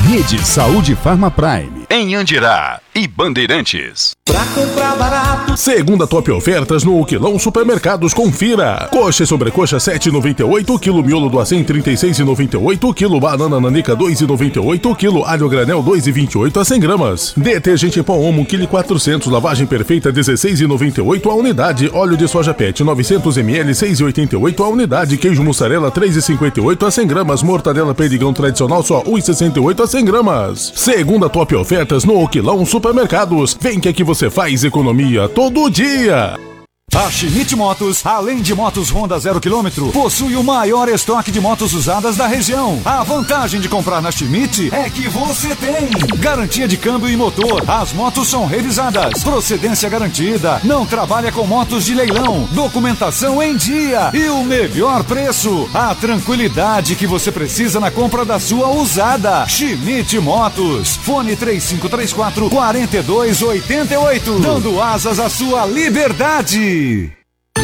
Rede Saúde Farma Prime, em Andirá e Bandeirantes. Pra comprar barato. Segunda top ofertas no Quilão Supermercados, confira. Coxa e sobrecoxa 7,98, quilo miolo do acém 36,98, quilo banana nanica 2,98, quilo alho granel 2,28 a 100 gramas. Detergente pó Omo, quilo 400, lavagem perfeita 16,98 a unidade. Óleo de soja PET 900 ml 6,88 a unidade. Queijo mussarela 3,58 a 100 gramas. Mortadela perdigão tradicional só 1,68 a 100 gramas. Segunda top ofertas no Quilão Supermercados. Vem que aqui você faz economia todo dia. A Schmidt Motos, além de motos Honda 0 km, possui o maior estoque de motos usadas da região. A vantagem de comprar na Schmidt é que você tem garantia de câmbio e motor, as motos são revisadas, procedência garantida, não trabalha com motos de leilão, documentação em dia e o melhor preço, a tranquilidade que você precisa na compra da sua usada. Schmidt Motos, fone 3534-4288, dando asas à sua liberdade.